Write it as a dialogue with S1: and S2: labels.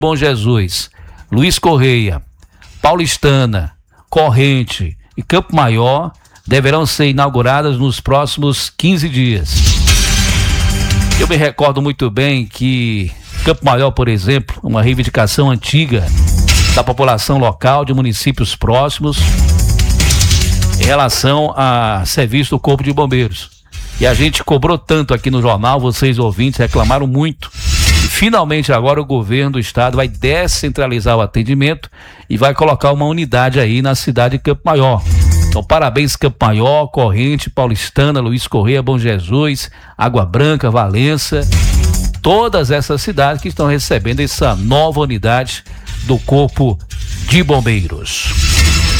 S1: Bom Jesus, Luiz Correia, Paulistana, Corrente e Campo Maior deverão ser inauguradas nos próximos 15 dias. Eu me recordo muito bem que Campo Maior, por exemplo, uma reivindicação antiga da população local, de municípios próximos, em relação a serviço do Corpo de Bombeiros. E a gente cobrou tanto aqui no jornal, vocês ouvintes reclamaram muito. E finalmente agora o governo do estado vai descentralizar o atendimento e vai colocar uma unidade aí na cidade de Campo Maior. Então parabéns Campo Maior, Corrente, Paulistana, Luiz Correia, Bom Jesus, Água Branca, Valença, todas essas cidades que estão recebendo essa nova unidade do Corpo de Bombeiros.